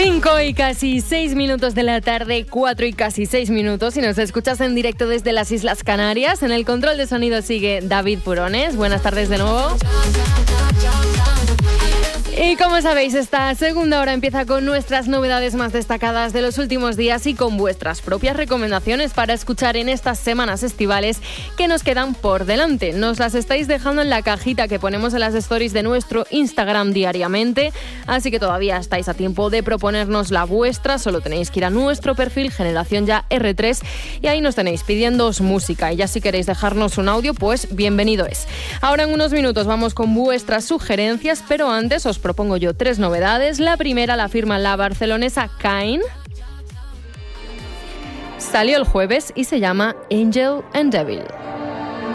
5 y casi 6 minutos de la tarde, 4 y casi 6 minutos, y nos escuchas en directo desde las Islas Canarias. En el control de sonido sigue David Purones. Buenas tardes de nuevo. Y como sabéis, esta segunda hora empieza con nuestras novedades más destacadas de los últimos días y con vuestras propias recomendaciones para escuchar en estas semanas estivales que nos quedan por delante. Nos las estáis dejando en la cajita que ponemos en las stories de nuestro Instagram diariamente, así que todavía estáis a tiempo de proponernos la vuestra. Solo tenéis que ir a nuestro perfil Generación Ya R3 y ahí nos tenéis pidiéndoos música, y ya si queréis dejarnos un audio, pues bienvenido es. Ahora en unos minutos vamos con vuestras sugerencias, pero antes os propongo yo 3 novedades. La primera la firma la barcelonesa Kain. Salió el jueves y se llama Angel and Devil.